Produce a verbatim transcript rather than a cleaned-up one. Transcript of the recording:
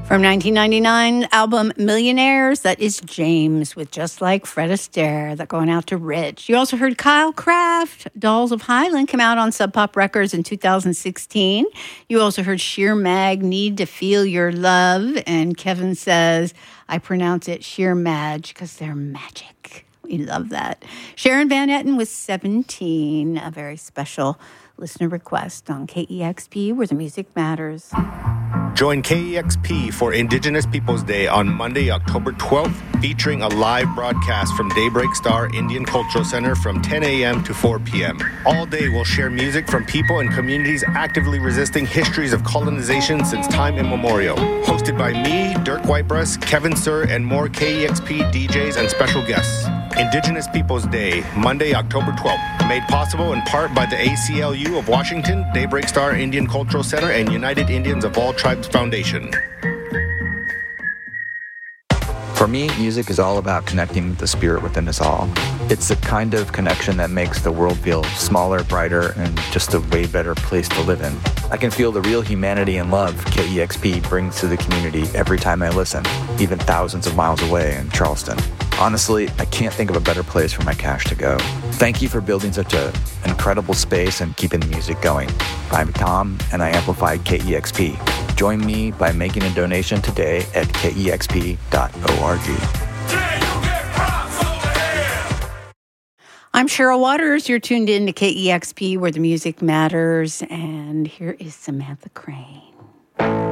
From nineteen ninety-nine album Millionaires, that is James with Just Like Fred Astaire, that going out to Rich. You also heard Kyle Craft, Dolls of Highland, come out on Sub Pop Records in two thousand sixteen. You also heard Sheer Mag, Need to Feel Your Love, and Kevin says, I pronounce it Sheer Mag because they're magic. We love that. Sharon Van Etten with seventeen, a very special listener request on K E X P, where the music matters. Join K E X P for Indigenous Peoples Day on Monday, October twelfth, featuring a live broadcast from Daybreak Star Indian Cultural Center from ten a.m. to four p.m. All day we'll share music from people and communities actively resisting histories of colonization since time immemorial. Hosted by me, Dirk Whitebreast, Kevin Sir, and more K E X P D Js and special guests. Indigenous Peoples Day, Monday, October twelfth. Made possible in part by the A C L U of Washington, Daybreak Star Indian Cultural Center, and United Indians of All Tribes Foundation. For me, music is all about connecting with the spirit within us all. It's the kind of connection that makes the world feel smaller, brighter, and just a way better place to live in. I can feel the real humanity and love K E X P brings to the community every time I listen, even thousands of miles away in Charleston. Honestly, I can't think of a better place for my cash to go. Thank you for building such an incredible space and keeping the music going. I'm Tom, and I amplify K E X P. Join me by making a donation today at K E X P dot org. I'm Cheryl Waters. You're tuned in to K E X P, where the music matters. And here is Samantha Crane.